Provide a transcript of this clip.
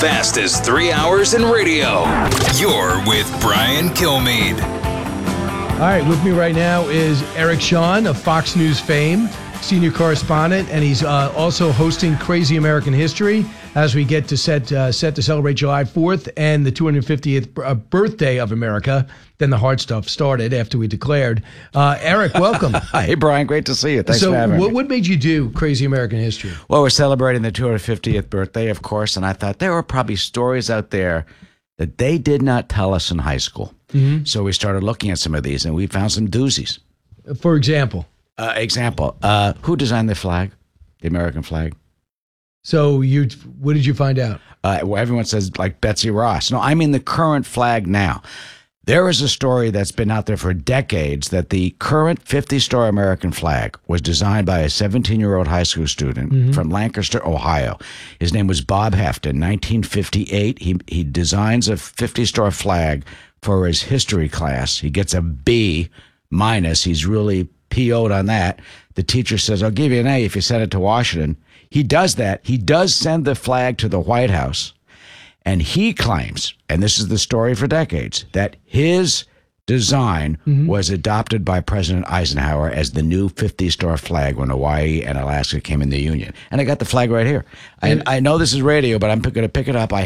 fast as 3 hours in radio. You're with Brian Kilmeade. All right, with me right now is Eric Shawn of Fox News fame, senior correspondent, and he's also hosting Crazy American History as we get to set to celebrate July 4th and the 250th birthday of America. Then the hard stuff started after we declared. Eric, welcome. Hey, Brian, great to see you. Thanks for having me. What made you do Crazy American History? Well, we're celebrating the 250th birthday, of course, and I thought there were probably stories out there that they did not tell us in high school. Mm-hmm. So we started looking at some of these, and we found some doozies. For example? Who designed the flag, the American flag? So what did you find out? Well, everyone says, like, Betsy Ross. No, I mean the current flag now. There is a story that's been out there for decades that the current 50-star American flag was designed by a 17-year-old high school student from Lancaster, Ohio. His name was Bob Hefton. 1958, he designs a 50-star flag for his history class. He gets a B minus. He's really PO'd on that. The teacher says, I'll give you an A if you send it to Washington. He does that. He does send the flag to the White House. And he claims, and this is the story for decades, that his design was adopted by President Eisenhower as the new 50-star flag when Hawaii and Alaska came in the Union. And I got the flag right here. And I know this is radio, but I'm going to pick it up. I